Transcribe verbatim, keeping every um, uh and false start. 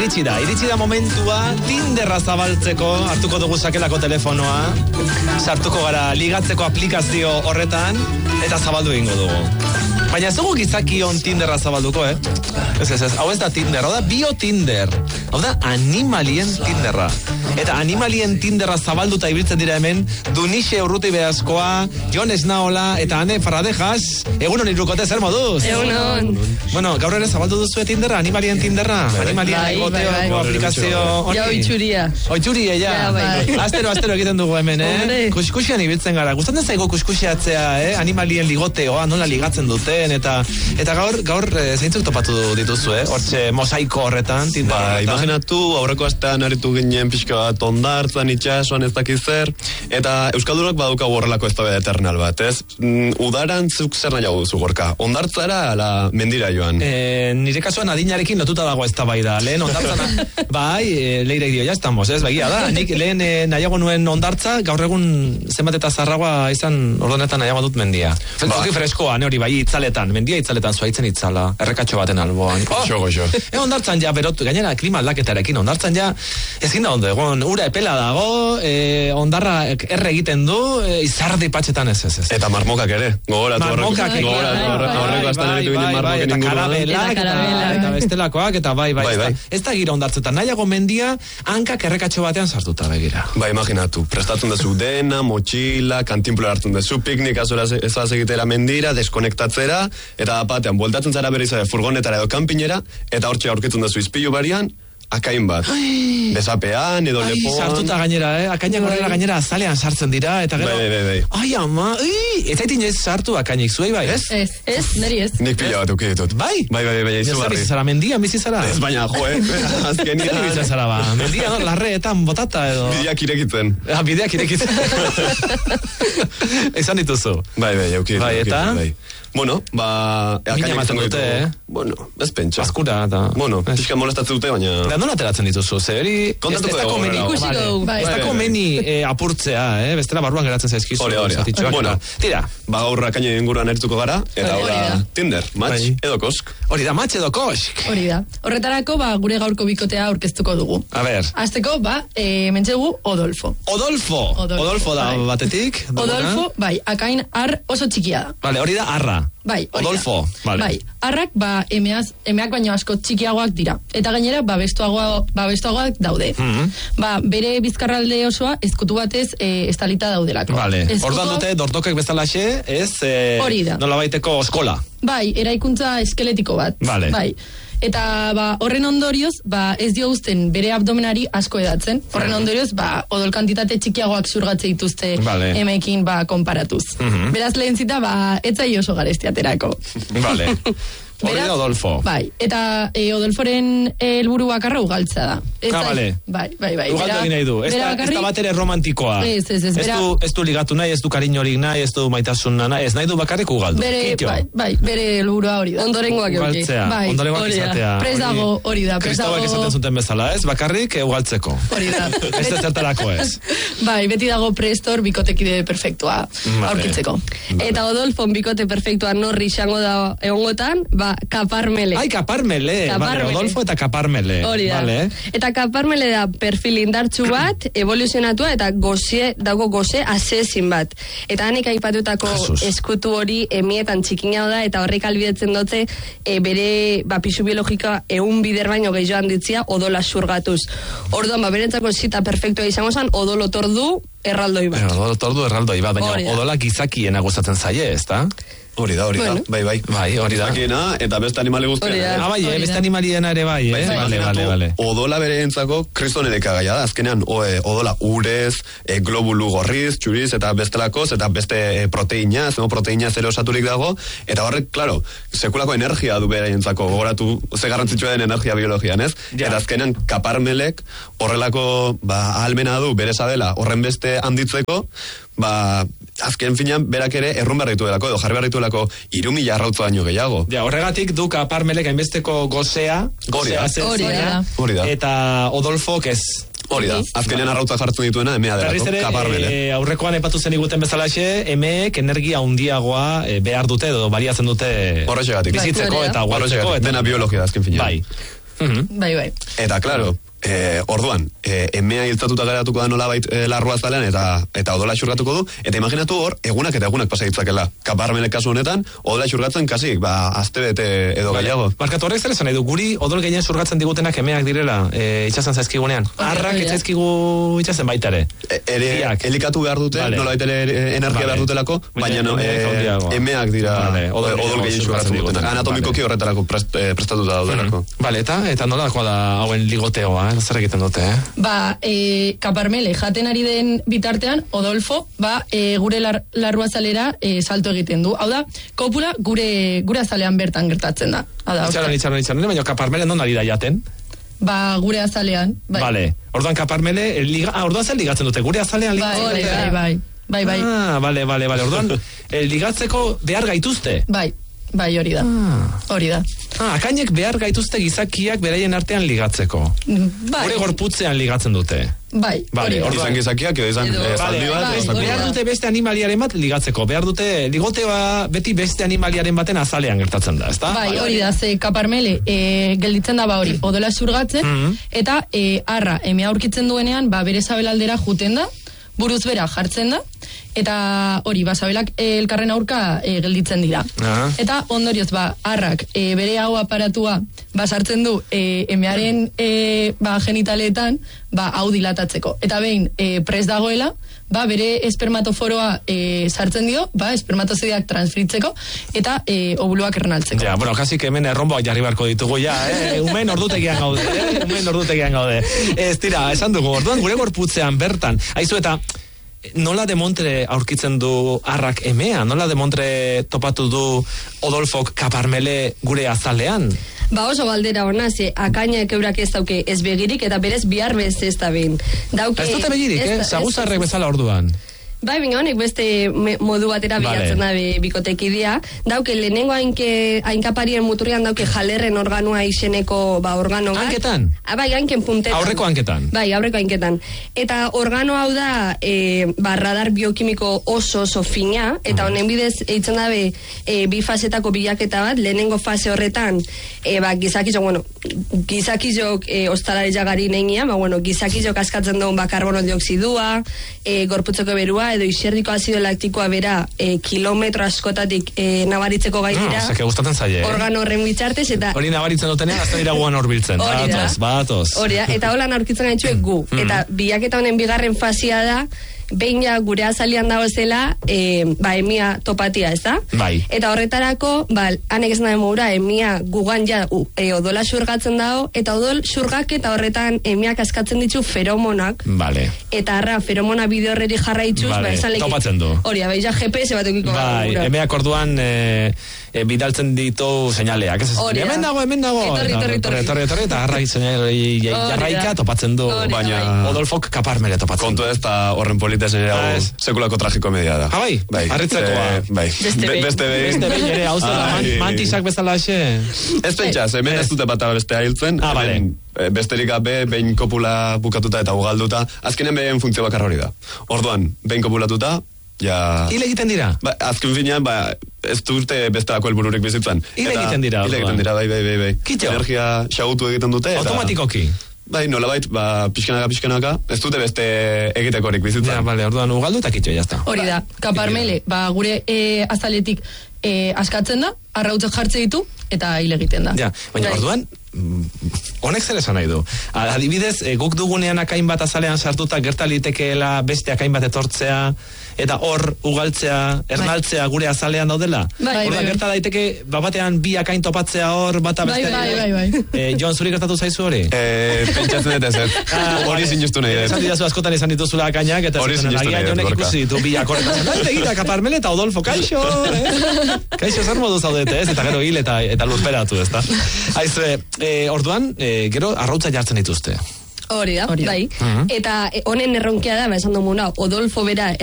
iritsi da, iritsi da momentua Tinderra zabaltzeko, hartuko dugu sakelako telefonoa, sartuko gara ligatzeko aplikazio horretan, eta zabaldu egingo dugu. Baina ez dugu gizakion Tinderra zabalduko, eh? Ez, ez, ez, hau ez da Tinder, hau da bio-Tinder. Hau da animalien Tinderra. Eta animalien Tinderra zabalduta ibiltzen dira hemen, Dunixe Urruti Beazkoa, Jon Esnaola, eta Ane Faradejas. Egunon irukote, zer moduz? Egunon. Bueno, gaur ere zabaldu duzu Tinderra, animalien Tinderra? Animalien bai, egoteo bai, bai. aplikazio hori? Ja, oitxuria. Oitxuria, ja. Ja, bai. Astero, astero egiten dugu hemen, eh? Kuskusian ibiltzen gara. Gustatzen zaigu kuskusiatzea, eh? Animalien ligoteoa, nola ligatzen duten, eta eta gaur, gaur e, zeintzuk topatu dituzu, eh? Hortxe mosaiko horretan, Tinderra. Ba, imaginatu, aurreko astean aritu ginen pixka bat ondartzan, itxasuan ez dakiz zer, eta Euskaldunok baduka horrelako eztabaida eternal bat, ez? Mm, udaran zuk zer nahiago duzu, Gorka? Ondartzara ala mendira joan? E, nire kasuan adinarekin lotuta dago eztabaida. Lehen ondartzan, bai, e, leire dio, ja estamos, ez? Begia da, nik lehen e, nahiago nuen ondartza, gaur egun zenbat eta zarragoa izan ordonetan nahiago dut mendia. Toki freskoa, ne hori bai, itzaletan, mendia itzaletan zuaitzen itzala, errekatxo baten alboan. Oh, Goxo, goxo. E, ondartzan ja, berot, gainera klima aldaketarekin, ondartzan ja, ezin da ondo, egon, ura epela dago, e, ondarra erre egiten du, e, izardi patxetan ez, ez, ez. Eta marmokak ere, gogoratu Marmokak horreko. Gogoratu horreko astean aritu ginen marmoken eta inguruan. karabelak, Eta eta, karabelak. eta bestelakoak, eta bai, bai, Bai, ez da, bai. ez da gira ondartzetan, nahiago mendia, hankak errekatxo batean sartuta begira. Ba, imaginatu, prestatzen duzu dena, motxila, kantinploa hartzen duzu, piknik azora ezaz egitera mendira, deskonektatzera, eta batean, bueltatzen zara bere izade furgonetara edo kanpinera, eta hortxe aurkitzen duzu izpilu barian, akain bat. Besapean, edo Ai, lepoan. sartuta gainera, eh? Akainak horrela gainera azalean sartzen dira, eta gero... Bai, bai, bai. Ai, ama, ui, ez zaitin ez sartu akainik, zuei bai, ez? Ez, ez, neri ez. Nik pila bat uki ditut. Bai? Bai, bai, bai, bai, Zer izugarri. bizi zara, mendian bizi zara? Ez baina, jo, eh? Zer Azkenian. bizi zara, ba? Mendian, no? Larreetan, botata edo... Bideak irekitzen. Ah, bideak irekitzen. Esan dituzu. Bai, bai, auki. Bai, eta? Bai. Bueno, ba... Mina ematen dute, eh? Bueno, ez pentsa. Askura, eta... Bueno, pixka molestatzen dute, baina... Da, nola ateratzen dituzu, ze hori... Kontatuko ez da dugu, komeni, horrela. Ikusiko dugu, bai. Ez da Bai, bai, komeni eh, apurtzea, eh? Bestela barruan geratzen zaizkizu. Hori, hori. zatitxoak, Bueno. eta- Tira, Ba, gaur akainen inguruan erituko gara, eta Hori hori da. Tinder, match, Bai. edo kosk. hori da, matxe edo kosk. Hori da. Horretarako, ba, gure gaurko bikotea aurkeztuko dugu. A ber, Azteko, ba, e, mentzegu Odolfo. Odolfo. Odolfo, Odolfo da bai. batetik. duguna. Odolfo, bai, akain ar oso txikia da. Vale, hori da arra. Bai, hori da. Odolfo, vale. Bai, arrak, ba, emeaz, emeak baino asko txikiagoak dira. Eta gainera, ba, bestuagoa, ba, bestuagoak daude. Mhm. Ba, bere bizkarralde osoa ezkutu batez e, estalita daudelako. Vale, Ezkutu- orduan dute dortokek bezalaxe, ez... Eh, Hori da. Nola baiteko eskola. Bai, eraikuntza eskeletiko bat. Vale. Bai. Eta ba, horren ondorioz, ba, ez dio uzten bere abdomenari asko edatzen. Horren ondorioz, ba, odol kantitate txikiagoak zurgatze dituzte Vale. emekin ba, konparatuz. Mhm. Beraz lehen zita, ba, etzai oso garestiaterako. Vale. Hori Beraz, da Odolfo. Bai, eta e, Odolforen helburu bakarra ugaltza da. Ez Ah, da- vale. Bai, bai, bai. Ugaldu Bera- egin nahi du. Ez bera da, ez bakarrik- da bat ere romantikoa. Ez, ez, ez, Ez bera- du, ez du ligatu nahi, ez du kariñorik nahi, ez du maitasuna nahi, ez nahi du bakarrik ugaldu. Bere, Kitxo. bai, bai, bere helburua hori da. Ondorengoak euki. Ugaltzea, Bai, ondorengoak hori da. izatea. Prest dago, hori da, prest Kristobak dago- esaten zuten bezala, ez? Bakarrik eh, ugaltzeko. Hori da. Beste zertarako ez. Bai, beti dago prestor bikotekide perfektua Vale. aurkitzeko. Vale. Eta Odolfon bikote perfektua norri izango da egongotan, ba, kaparmele. Ai, kaparmele. Kaparmele. Vale, Odolfo eta kaparmele. Hori da. Vale. Eta kaparmele da perfil indartsu bat, evoluzionatua eta gozie, dago goze asezin bat. Eta hanik aipatutako Jesus. eskutu hori emietan txikina da, eta horrek albidetzen dute e, bere ba, pisu biologika eun bider baino gehiago handitzia odola surgatuz. Orduan, ba, berentzako zita perfektua izango zen, odolo tordu erraldoi bat. Bueno, odol tordu erraldoi bat, baina Hori da. odola gizakiena gustatzen zaie, ez da? Hori da, hori Bueno. da, bai, bai. Bai, hori da. Zakiena, eta beste animale guztiena. Hori da. eh? Ah, bai, eh, Hori beste da. animaliena ere bai, eh? Bai, Vale, imaginatu, vale, vale. Odola bereentzako kriston elikagaia da. Azkenean, o, e, odola urez, e, globulu gorriz, txuriz, eta bestelakoz, eta beste e, proteina, zemo proteina zero osaturik dago, eta horrek, claro, sekulako energia du bereentzako, gogoratu, ze garrantzitsua den energia biologian, ez? Ja. Eta azkenean, kaparmelek horrelako, ba, ahalmena du, bere sabela, horren beste handitzeko, ba, azken finean, berak ere errun behar dituelako, edo jarri behar dituelako, iru mila arrautza baino gehiago. Ja, horregatik du kaparmelek hainbesteko gozea, Hori da. gozea zentzea, Hori da. Hori da. eta Odolfok ez. Hori da, azkenean arrautza jartzen dituena, emea Berriz delako, ere, kaparmele. e, aurrekoan epatu zen iguten bezalaxe, emeek energia handiagoa e, behar dute, edo baliatzen dute Horrexegatik. bizitzeko Bai, eta Horrexegatik, guartzeko. Eta dena biologia da, azken finean. Bai. Mhm. Bai, bai. Eta, klaro, eh, orduan, eh, emea hiltzatuta geratuko da nolabait eh, larrua zalean eta eta odola xurgatuko du, eta imaginatu hor, egunak eta egunak pasa ditzakela. Kaparmele kasu honetan, odola xurgatzen kasik, ba, aztebete edo gehiago. Markatu horrek zer esan nahi du, guri odol gehien zurgatzen digutenak emeak direla, e, itxasen zaizkigunean. Arrak hori da. itzaizkigu itxasen baita ere. E, ere, Biak. elikatu behar dute, Vale. nolabait ere eh, energia Vale. behar dutelako, baina no, Emeak eh, handiagoa. emeak dira Vale, odol odol, gehiago gehien zurgatzen xurgatzen dutenak. digutenak. Anatomikoki Vale. horretarako prest, eh, prestatuta daudelako. Vale, eta, eta nolakoa da hauen ligoteoa, eh? Zer egiten dute, eh? Ba, e, kaparmele jaten ari den bitartean, Odolfo, ba, e, gure lar, larrua zalera e, salto egiten du. Hau da, kopula gure, gure azalean bertan gertatzen da. Hau da, Itxaron, itxaron, itxaron, baina kaparmele non ari da jaten? ba, gure azalean. Bai. Vale, orduan kaparmele, el liga, ah, orduan zer ligatzen dute, gure azalean Bai, ligatzen bai, dute? bai, bai, bai, bai, Ah, vale, vale, vale, orduan, el ligatzeko behar gaituzte. bai, bai, hori da, hori da. Ah, akainek behar gaituzte gizakiak beraien artean ligatzeko. Bai, Gure gorputzean ligatzen dute. bai, Vale, hori da. orduan- Izan gizakiak, edo izan Edo- eh, Vale, zaldi bat, bai, edo hori behar da. dute beste animaliaren bat ligatzeko, behar dute ligotea beti beste animaliaren baten azalean gertatzen da, ezta? Bai, hori da, ze kaparmele e, gelditzen da ba hori, odola zurgatzen, Mhm. eta e, arra emea aurkitzen duenean, ba bere sabelaldera juten da, buruz bera jartzen da, eta hori, ba sabelak e, elkarren aurka e, gelditzen dira. Aha. Eta ondorioz, ba, arrak e, bere hau aparatua ba sartzen du e, emearen e, ba, genitaletan, ba, hau dilatatzeko. Eta behin, e, prest dagoela, ba, bere espermatoforoa e, sartzen dio, ba, espermatozoideak transferitzeko, eta e, ovuloak ernaltzeko. Ja, bueno, kasik hemen erromboak jarri beharko ditugu, ja, eh? Umen ordutegian gaude, eh? Umen ordutegian gaude. Ez tira, esan dugu, orduan gure gorputzean bertan, aizu eta, nola demontre aurkitzen du arrak emea? Nola demontre topatu du Odolfok kaparmele gure azalean? Ba oso galdera hona, ze akainak eurak ez dauke ez begirik eta berez bihar bez ez da behin. Dauke, Ez dute begirik, ez eh? da- Zaguzarrek ez- bezala orduan. Bai, baina honek beste me- modu batera Vale. bilatzen da be- bikotekidea. Dauke lehenengo hainke, hainkaparien muturrian dauke jalerren organoa izeneko ba, organo bat. Hanketan? Ah, bai, hanken puntetan. Aurreko hanketan? Bai, aurreko hanketan. Eta organo hau da e, ba, radar biokimiko oso oso fina, eta honen bidez eitzen dabe e, bi fasetako bilaketa bat, lehenengo fase horretan e, ba, gizakizok, bueno, gizakizok e, ostalari jagari neinia, ba, bueno, gizakizok askatzen duen ba, karbono dioksidua, e, gorputzeko berua, edo iserdiko azido laktikoa bera e, kilometro askotatik e, nabaritzeko gai No, dira. zeke gustatzen zaie, eh? Organo horren bitartez, eta Hori nabaritzen dutenean, azten dira guan horbiltzen. Hori da. Batoz, batoz. Hori da, eta holan aurkitzen gaitxuek gu. Eta bilaketa honen bigarren fasia da, behin ja gure azalian dago zela, e, ba, emia topatia, ez da? Bai. Eta horretarako, ba, hanek ez nahi moura, emia gugan ja u, e, odola xurgatzen dago, eta odol xurgak eta horretan emiak askatzen ditu feromonak, Vale. eta arra, feromona bide horreri jarraitzuz, Vale, ba, esan leki- topatzen du. Hori, bai, ja G P S bat eukiko Bai, gara. emeak orduan e, e, bidaltzen ditu seinaleak. Ez ez, Hori da. hemen dago, hemen dago. Etorri, Eta, etorri, etorri. etorri, etorri, eta arrai seinalei Hori da. jarraika topatzen du. Hori da, baina- bai. Odolfok kaparmele topatzen Kontu du. ez da horren politez ere Ah, hau ez. sekulako tragikomedia da. Ah, bai? Harritzekoa. Eh, bai. Beste Be- behin. Beste behin. Beste behin ere, hau zela, man, Ai. mantisak bezala xe. Ez pentsaz, hemen ez dute bat bestea hiltzen. Ah, bale. hemen, eh, besterik gabe, behin kopula bukatuta eta ugalduta. Azkenean behin funtzio bakar hori da. Orduan, behin kopulatuta, ja... Hil egiten dira. Ba, azken finean, ba, ez dute bestelako helbururik bizitzan. Hil Eta- egiten dira, Hil egiten orduan. dira, bai, bai, bai. bai. Kitxo. Energia xagutu egiten dute. Eta, Automatikoki. Bai, nolabait, ba, pixkanaka, pixkanaka, ez dute beste egitekorik bizitzan. Ja, vale, orduan ugaldu eta kitxo, jazta. Hori da, kaparmele, ba, gure e, azaletik e, askatzen da, arrautzak jartze ditu, eta hil egiten da. Ja, baina Bai. orduan, mm, honek zer esan nahi du. Adibidez, e, guk dugunean akain bat azalean sartuta gerta litekeela beste akain bat etortzea, eta hor ugaltzea, ernaltzea gure azalean daudela. Bai, bai, Orduan bai. gerta daiteke, batean bi akain topatzea hor, bata Bai, beste. bai, bai, bai. E, Joan, zuri gertatu zaizu hori? Eh, pentsatzen dut ez, ez. Ah, Hori vale. sinistu nahi Esan dut. didazu askotan izan dituzula akainak, eta Hori esaten sinestu agian nahi dut, jonek Gorka. ikusi ditu biak horretan. Eta egitea kaparmele eta Odolfo, kaixo, eh? Kaixo, zer modu zaudete, ez? Eta gero hil eta, eta lurperatu, ez da? Aizue, e, orduan, e, gero arrautza jartzen dituzte. Hori da, Hori da. bai. Mhm. Eta eh, honen erronkea da, ba, esan dugu, Odolfo bera